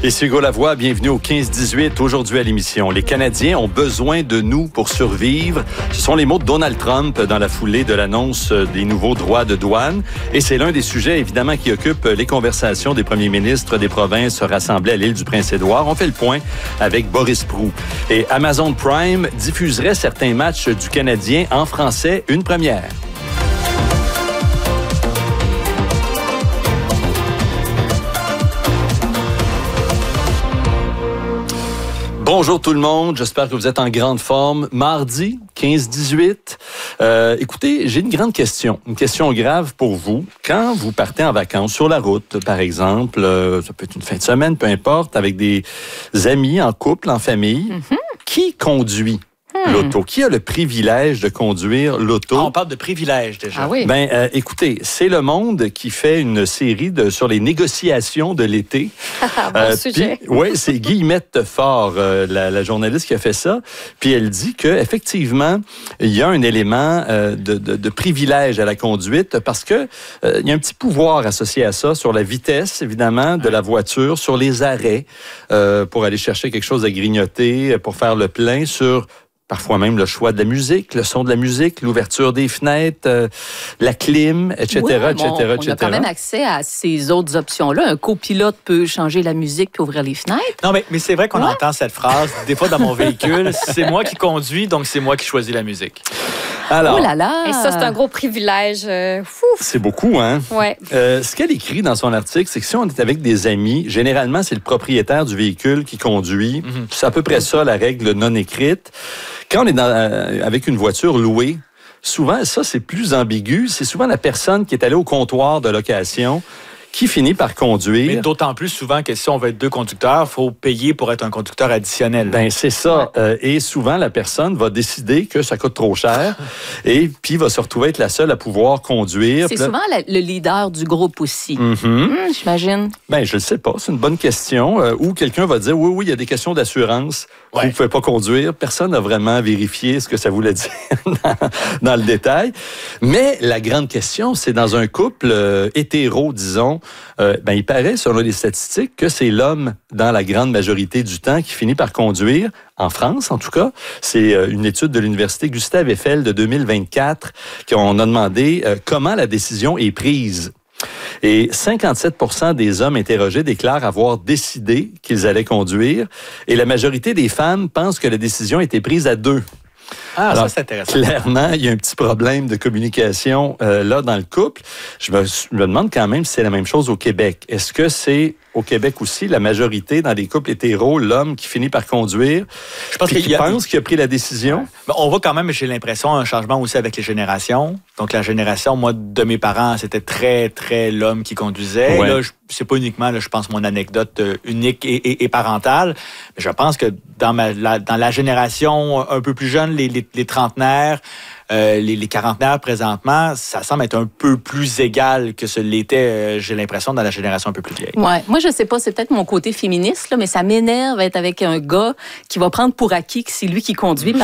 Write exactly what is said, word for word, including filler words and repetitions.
Ici Hugo Lavoie, bienvenue au quinze dix-huit. Aujourd'hui à l'émission, les Canadiens ont besoin de nous pour survivre. Ce sont les mots de Donald Trump dans la foulée de l'annonce des nouveaux droits de douane. Et c'est l'un des sujets, évidemment, qui occupe les conversations des premiers ministres des provinces rassemblés à l'île du Prince-Édouard. On fait le point avec Boris Proulx. Et Amazon Prime diffuserait certains matchs du Canadien en français, une première. Bonjour tout le monde, j'espère que vous êtes en grande forme. Mardi, quinze dix-huit. Euh, écoutez, j'ai une grande question, une question grave pour vous. Quand vous partez en vacances sur la route, par exemple, euh, ça peut être une fin de semaine, peu importe, avec des amis, en couple, en famille, mm-hmm. qui conduit l'auto? Qui a le privilège de conduire l'auto? Ah, on parle de privilège déjà. Ah oui? Ben, euh, écoutez, c'est Le Monde qui fait une série de, sur les négociations de l'été. bon euh, sujet. Oui, c'est Guillemette Faure, euh, la, la journaliste qui a fait ça. Puis elle dit qu'effectivement, il y a un élément euh, de, de, de privilège à la conduite parce que euh, il y a un petit pouvoir associé à ça sur la vitesse, évidemment, de la voiture, sur les arrêts euh, pour aller chercher quelque chose à grignoter, pour faire le plein, sur parfois même le choix de la musique, le son de la musique, l'ouverture des fenêtres, euh, la clim, et cetera, oui, et cetera, on, on et cetera. a quand même accès à ces autres options-là. Un copilote peut changer la musique puis ouvrir les fenêtres. Non, mais, mais c'est vrai qu'on ouais. entend cette phrase, des fois dans mon véhicule, c'est moi qui conduis, donc c'est moi qui choisis la musique. Alors, oh là là! Et ça, c'est un gros privilège. Euh, c'est beaucoup, hein? Ouais. Euh, ce qu'elle écrit dans son article, c'est que si on est avec des amis, généralement, c'est le propriétaire du véhicule qui conduit. Mm-hmm. C'est à peu près ça, la règle non écrite. Quand on est dans, euh, avec une voiture louée, souvent, ça, c'est plus ambigu. C'est souvent la personne qui est allée au comptoir de location qui finit par conduire. Mais d'autant plus souvent que si on veut être deux conducteurs, il faut payer pour être un conducteur additionnel. Ben c'est ça. Ouais. Euh, et souvent, la personne va décider que ça coûte trop cher et puis va se retrouver être la seule à pouvoir conduire. C'est souvent la, le leader du groupe aussi, mm-hmm. mmh, j'imagine. Ben je ne sais pas. C'est une bonne question. Euh, ou quelqu'un va dire, oui, oui, il y a des questions d'assurance. Ouais. Vous ne pouvez pas conduire. Personne n'a vraiment vérifié ce que ça voulait dire dans, dans le détail. Mais la grande question, c'est dans un couple euh, hétéro, disons, Euh, ben, il paraît, selon les statistiques, que c'est l'homme, dans la grande majorité du temps, qui finit par conduire, en France en tout cas. C'est euh, une étude de l'Université Gustave Eiffel de deux mille vingt-quatre qu'on a demandé euh, comment la décision est prise. Et cinquante-sept pour cent des hommes interrogés déclarent avoir décidé qu'ils allaient conduire. Et la majorité des femmes pensent que la décision a été prise à deux. Ah, Alors, ça, c'est intéressant. Clairement, il y a un petit problème de communication euh, là dans le couple. Je me, je me demande quand même si c'est la même chose au Québec. Est-ce que c'est au Québec aussi la majorité dans les couples hétéros, l'homme qui finit par conduire, je pense qu'il pense qu'il a pris la décision? Ouais. On voit quand même, j'ai l'impression, un changement aussi avec les générations. Donc la génération, moi, de mes parents, c'était très, très l'homme qui conduisait. Ouais. Là, je, c'est pas uniquement, là, je pense, mon anecdote euh, unique et, et, et parentale, mais je pense que dans, ma, la, dans la génération un peu plus jeune, les, les, les trentenaires, Euh, les, les quarantenaires présentement, ça semble être un peu plus égal que ce l'était, euh, j'ai l'impression, dans la génération un peu plus vieille. Ouais. Moi, je sais pas, c'est peut-être mon côté féministe, là, mais ça m'énerve d'être avec un gars qui va prendre pour acquis que c'est lui qui conduit.